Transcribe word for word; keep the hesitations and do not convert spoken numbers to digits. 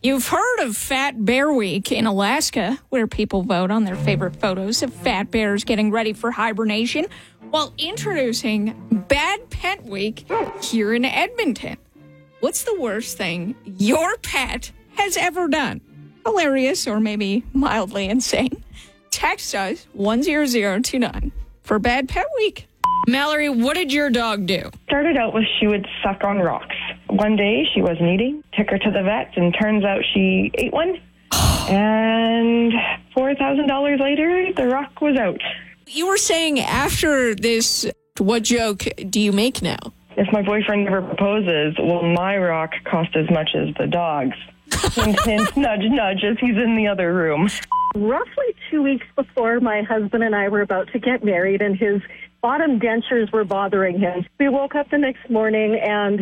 You've heard of Fat Bear Week in Alaska, where people vote on their favorite photos of fat bears getting ready for hibernation, while introducing Bad Pet Week here in Edmonton. What's the worst thing your pet has ever done? Hilarious or maybe mildly insane? Text us one zero zero two nine for Bad Pet Week. Mallory, what did your dog do? Started out with she would suck on rocks. One day she wasn't eating, took her to the vet, and turns out she ate one. And four thousand dollars later, the rock was out. You were saying after this, what joke do you make now? If my boyfriend never proposes, will my rock cost as much as the dog's? Hint, hint, nudge, nudge, as he's in the other room. Roughly two weeks before my husband and I were about to get married, and his bottom dentures were bothering him. We woke up the next morning and